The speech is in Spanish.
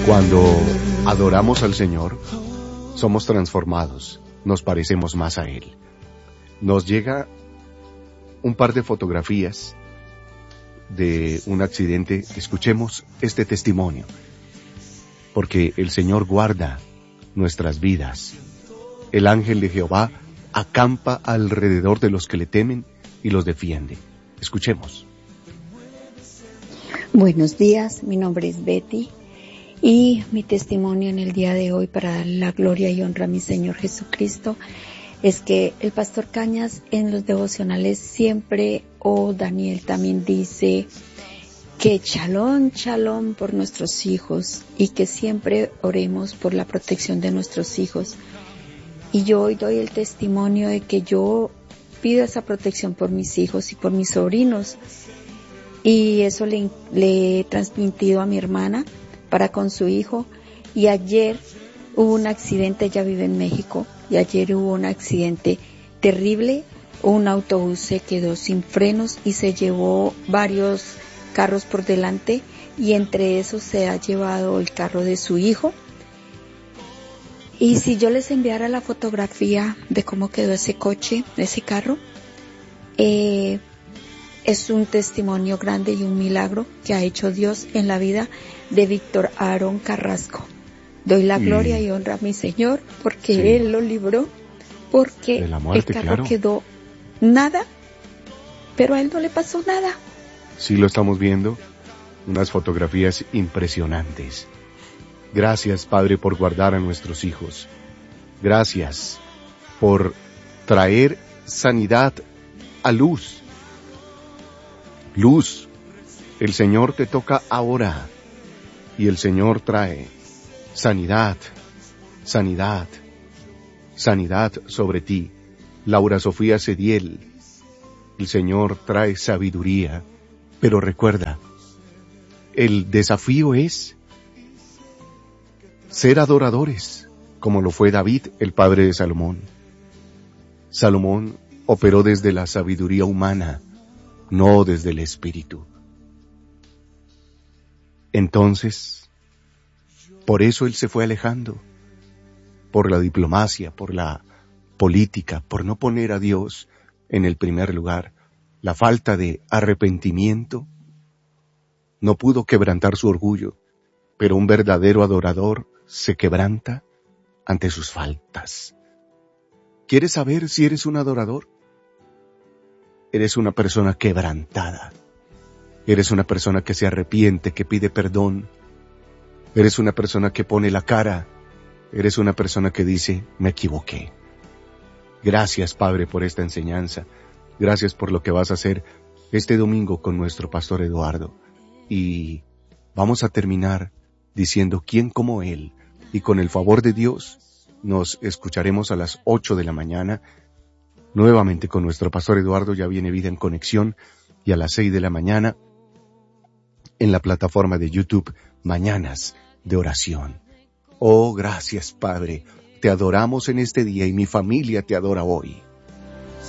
Cuando adoramos al Señor, somos transformados, nos parecemos más a Él. Nos llega un par de fotografías de un accidente. Escuchemos este testimonio, porque el Señor guarda nuestras vidas. El ángel de Jehová acampa alrededor de los que le temen y los defiende. Escuchemos. Buenos días, mi nombre es Betty y mi testimonio en el día de hoy para dar la gloria y honra a mi Señor Jesucristo es que el pastor Cañas en los devocionales siempre, Daniel también dice que shalom, shalom por nuestros hijos y que siempre oremos por la protección de nuestros hijos. Y yo hoy doy el testimonio de que yo pido esa protección por mis hijos y por mis sobrinos. Y eso le he transmitido a mi hermana para con su hijo. Y ayer hubo un accidente, ella vive en México, y ayer hubo un accidente terrible. Un autobús se quedó sin frenos y se llevó varios carros por delante, y entre esos se ha llevado el carro de su hijo. Y si yo les enviara la fotografía de cómo quedó ese coche, ese carro, es un testimonio grande y un milagro que ha hecho Dios en la vida de Víctor Aarón Carrasco. Doy la gloria y honra a mi Señor porque Él lo libró, porque la muerte, el carro quedó nada, pero a Él no le pasó nada. Sí, lo estamos viendo, unas fotografías impresionantes. Gracias, Padre, por guardar a nuestros hijos. Gracias por traer sanidad a luz. Luz, el Señor te toca ahora y el Señor trae sanidad, sanidad, sanidad sobre ti. Laura Sofía Cediel, el Señor trae sabiduría, pero recuerda, el desafío es ser adoradores, como lo fue David, el padre de Salomón. Salomón operó desde la sabiduría humana, no desde el espíritu. Entonces, por eso él se fue alejando, por la diplomacia, por la política, por no poner a Dios en el primer lugar. La falta de arrepentimiento no pudo quebrantar su orgullo, pero un verdadero adorador se quebranta ante sus faltas. ¿Quieres saber si eres un adorador? Eres una persona quebrantada. Eres una persona que se arrepiente, que pide perdón. Eres una persona que pone la cara. Eres una persona que dice, me equivoqué. Gracias, Padre, por esta enseñanza. Gracias por lo que vas a hacer este domingo con nuestro pastor Eduardo. Y vamos a terminar diciendo quién como Él. Y con el favor de Dios, nos escucharemos a las 8 de la mañana. Nuevamente con nuestro pastor Eduardo, ya viene Vida en Conexión, y a las 6 de la mañana en la plataforma de YouTube, Mañanas de Oración. Oh, gracias, Padre, te adoramos en este día y mi familia te adora hoy.